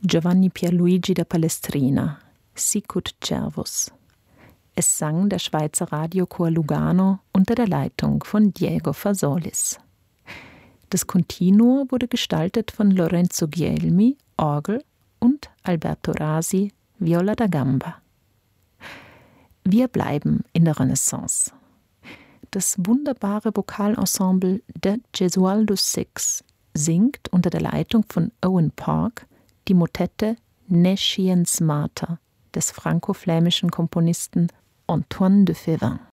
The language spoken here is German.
Giovanni Pierluigi da Palestrina, Sicut Cervus. Es sang der Schweizer Radiochor Lugano unter der Leitung von Diego Fasolis. Das Continuo wurde gestaltet von Lorenzo Ghielmi, Orgel, und Alberto Rasi, Viola da Gamba. Wir bleiben in der Renaissance. Das wunderbare Vokalensemble der Gesualdo Six singt unter der Leitung von Owen Park die Motette Nesciens Mater des franco-flämischen Komponisten Antoine de Fevin.